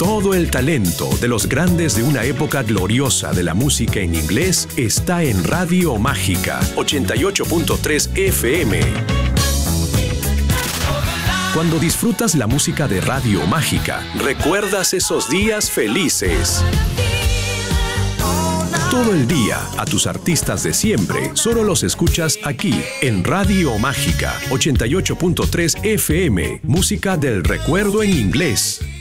Todo el talento de los grandes de una época gloriosa de la música en inglés está en Radio Mágica 88.3 FM. Cuando disfrutas la música de Radio Mágica, recuerdas esos días felices. Todo el día, a tus artistas de siempre, solo los escuchas aquí, en Radio Mágica 88.3 FM, música del recuerdo en inglés.